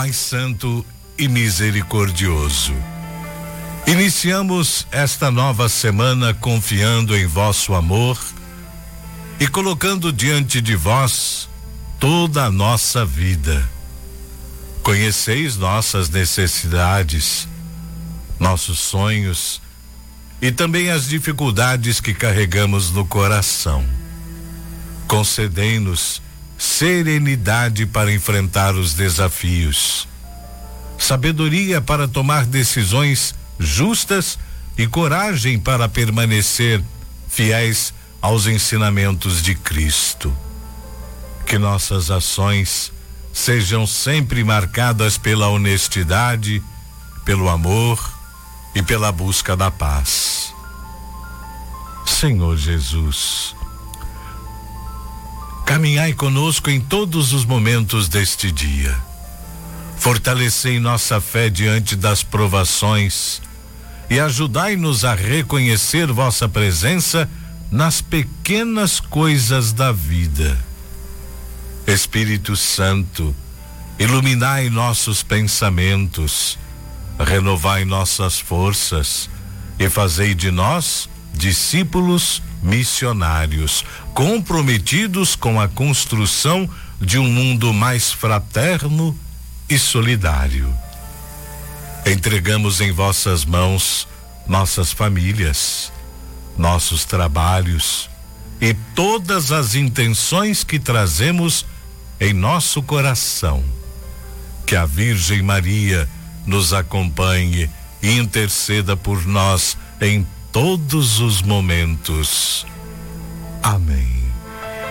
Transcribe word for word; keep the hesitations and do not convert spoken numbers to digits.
Pai Santo e Misericordioso, iniciamos esta nova semana confiando em vosso amor e colocando diante de vós toda a nossa vida. Conheceis nossas necessidades, nossos sonhos e também as dificuldades que carregamos no coração. Concedei-nos serenidade para enfrentar os desafios, sabedoria para tomar decisões justas e coragem para permanecer fiéis aos ensinamentos de Cristo. Que nossas ações sejam sempre marcadas pela honestidade, pelo amor e pela busca da paz. Senhor Jesus, caminhai conosco em todos os momentos deste dia. Fortalecei nossa fé diante das provações e ajudai-nos a reconhecer vossa presença nas pequenas coisas da vida. Espírito Santo, iluminai nossos pensamentos, renovai nossas forças e fazei de nós discípulos missionários, comprometidos com a construção de um mundo mais fraterno e solidário. Entregamos em vossas mãos nossas famílias, nossos trabalhos e todas as intenções que trazemos em nosso coração. Que a Virgem Maria nos acompanhe e interceda por nós em todos os momentos. Amém.